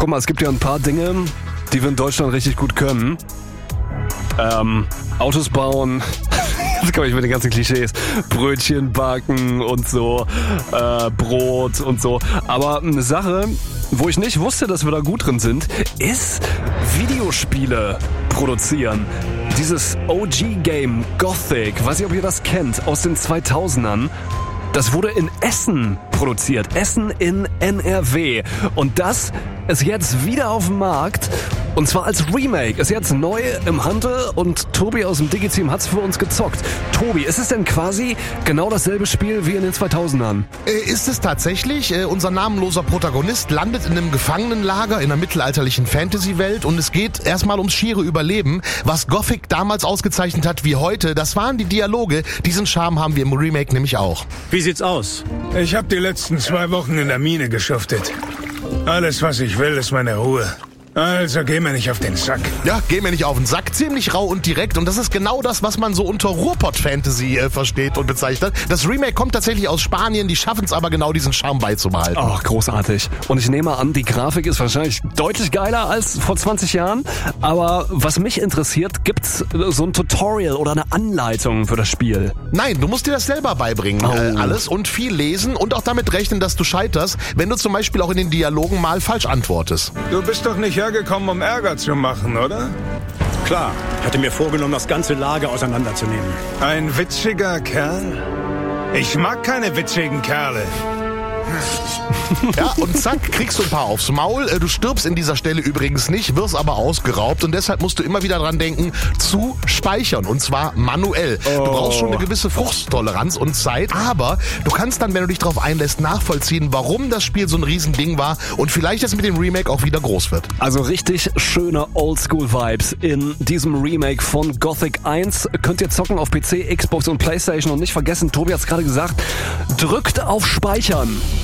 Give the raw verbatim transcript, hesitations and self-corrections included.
Guck mal, es gibt ja ein paar Dinge, die wir in Deutschland richtig gut können. Ähm, Autos bauen, jetzt komme ich mit den ganzen Klischees, Brötchen backen und so, äh, Brot und so. Aber eine Sache, wo ich nicht wusste, dass wir da gut drin sind, ist Videospiele produzieren. Dieses O G-Game Gothic, weiß nicht, ob ihr das kennt, aus den zweitausendern. Das wurde in Essen produziert. Essen in N R W. Und das ist jetzt wieder auf dem Markt. Und zwar als Remake. Ist jetzt neu im Handel und Tobi aus dem Digi-Team hat's für uns gezockt. Tobi, ist es denn quasi genau dasselbe Spiel wie in den zweitausendern? Äh, ist es tatsächlich. Äh, unser namenloser Protagonist landet in einem Gefangenenlager in einer mittelalterlichen Fantasy-Welt und es geht erstmal ums schiere Überleben. Was Gothic damals ausgezeichnet hat wie heute, das waren die Dialoge. Diesen Charme haben wir im Remake nämlich auch. Wie sieht's aus? Ich habe die letzten zwei Wochen in der Mine geschuftet. Alles, was ich will, ist meine Ruhe. Also geh mir nicht auf den Sack. Ja, geh mir nicht auf den Sack. Ziemlich rau und direkt. Und das ist genau das, was man so unter Ruhrpott-Fantasy äh, versteht und bezeichnet. Das Remake kommt tatsächlich aus Spanien. Die schaffen es aber genau, diesen Charme beizubehalten. Oh, großartig. Und ich nehme an, die Grafik ist wahrscheinlich deutlich geiler als vor zwanzig Jahren. Aber was mich interessiert, gibt's so ein Tutorial oder eine Anleitung für das Spiel? Nein, du musst dir das selber beibringen. Oh. Äh, alles und viel lesen und auch damit rechnen, dass du scheiterst, wenn du zum Beispiel auch in den Dialogen mal falsch antwortest. Du bist doch nicht hergekommen, um Ärger zu machen, oder? Klar, ich hatte mir vorgenommen, das ganze Lager auseinanderzunehmen. Ein witziger Kerl? Ich mag keine witzigen Kerle. Ja, und zack, kriegst du ein paar aufs Maul. Du stirbst in dieser Stelle übrigens nicht, wirst aber ausgeraubt und deshalb musst du immer wieder dran denken, zu speichern und zwar manuell. Oh. Du brauchst schon eine gewisse Frusttoleranz und Zeit, aber du kannst dann, wenn du dich darauf einlässt, nachvollziehen, warum das Spiel so ein Riesending war und vielleicht jetzt mit dem Remake auch wieder groß wird. Also richtig schöne Oldschool-Vibes in diesem Remake von Gothic eins. Könnt ihr zocken auf P C, Xbox und Playstation und nicht vergessen, Tobi hat's gerade gesagt, drückt auf Speichern.